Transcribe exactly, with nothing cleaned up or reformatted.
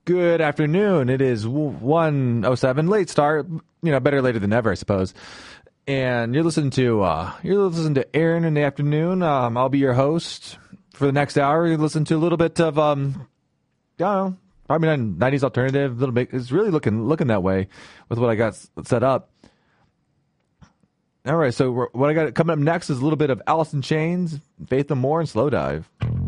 Good afternoon. It is one oh seven, late start. You know, better later than never, I suppose. And you're listening to uh, you're listening to Aaron in the afternoon. Um, I'll be your host for the next hour. You listen to a little bit of um, I don't know, probably nineties alternative. A little bit. It's really looking looking that way with what I got set up. All right. So what I got coming up next is a little bit of Alice in Chains, Faith No More, and Slow Dive.